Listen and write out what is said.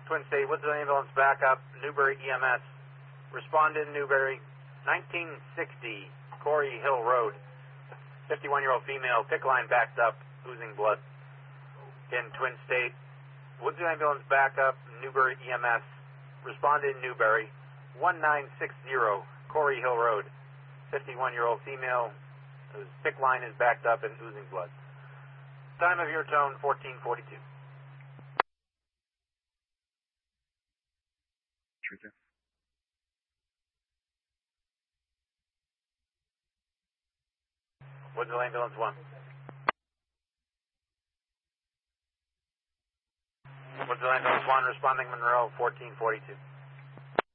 Twin State, Woodsville Ambulance backup, Newberry EMS. Respond in Newberry, 1960 Corey Hill Road. 51-year-old female, PIC line backed up, oozing blood. In Twin State, Woodsville Ambulance backup, Newberry EMS. Respond in Newberry, 1960 Corey Hill Road. 51-year-old female, whose PIC line is backed up and oozing blood. Time of your tone, 1442. Woodsville Ambulance 1. Woodsville Ambulance 1, responding Monroe, 1442.